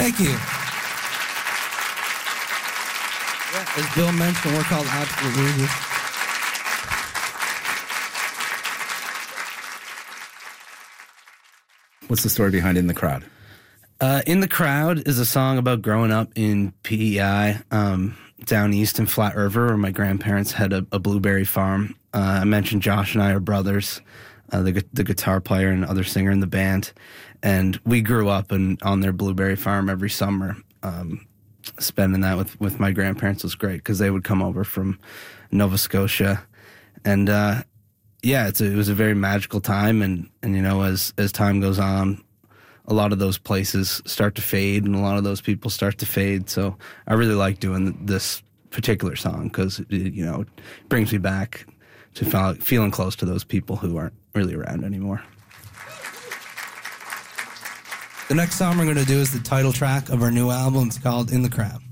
Thank you. Yeah, as Bill mentioned, we're called Absolute Losers. What's the story behind In the Crowd? In the Crowd is a song about growing up in PEI, down east in Flat River, where my grandparents had a blueberry farm. I mentioned Josh and I are brothers, the guitar player and other singer in the band, and we grew up on their blueberry farm every summer. Spending that with my grandparents was great because they would come over from Nova Scotia, and it was a very magical time. And you know, as time goes on, a lot of those places start to fade, and a lot of those people start to fade. So I really like doing this particular song because it brings me back to feeling close to those people who aren't really around anymore. The next song we're going to do is the title track of our new album. It's called In the Crowd.